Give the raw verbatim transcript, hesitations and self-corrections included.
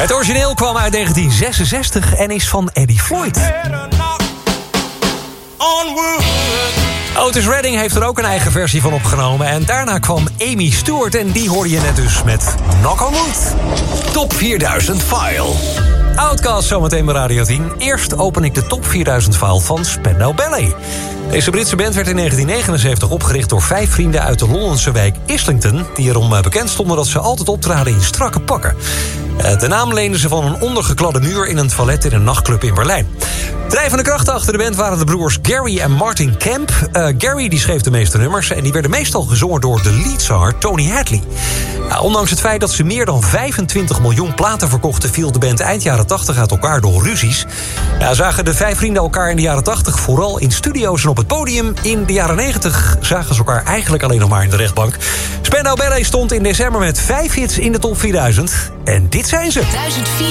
Het origineel kwam uit negentien zesenzestig en is van Eddie Floyd. Otis Redding heeft er ook een eigen versie van opgenomen. En daarna kwam Amy Stewart en die hoorde je net dus met Knock on Wood. Top vierduizend File. Outcast zometeen bij Radio tien. Eerst open ik de Top vierduizend File van Spandau Ballet. Deze Britse band werd in negentien negenenzeventig opgericht door vijf vrienden uit de Londense wijk Islington, die erom bekend stonden dat ze altijd optraden in strakke pakken. De naam leenden ze van een ondergekladde muur in een toilet in een nachtclub in Berlijn. Drijvende krachten achter de band waren de broers Gary en Martin Kemp. Uh, Gary die schreef de meeste nummers en die werden meestal gezongen door de leadzanger Tony Hadley. Nou, ondanks het feit dat ze meer dan vijfentwintig miljoen platen verkochten, viel de band eind jaren tachtig uit elkaar door ruzies. Ja, zagen de vijf vrienden elkaar in de jaren tachtig vooral in studio's en op het podium. In de jaren negentig zagen ze elkaar eigenlijk alleen nog maar in de rechtbank. Spandau Ballet stond in december met vijf hits in de top vierduizend. En dit zijn ze.